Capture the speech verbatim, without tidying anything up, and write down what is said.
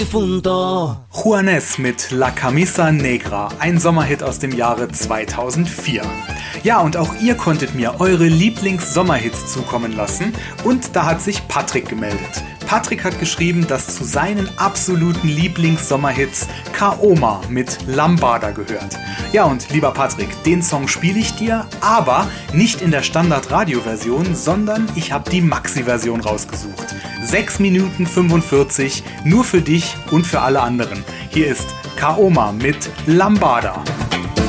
Juanes mit La Camisa Negra, ein Sommerhit aus dem Jahre zweitausendvier. Ja, und auch ihr konntet mir eure Lieblings-Sommerhits zukommen lassen und da hat sich Patrick gemeldet. Patrick hat geschrieben, dass zu seinen absoluten Lieblings-Sommerhits Kaoma mit Lambada gehört. Ja, und lieber Patrick, den Song spiele ich dir, aber nicht in der Standard-Radio-Version, sondern ich habe die Maxi-Version rausgesucht. sechs Minuten fünfundvierzig, nur für dich und für alle anderen. Hier ist Kaoma mit Lambada.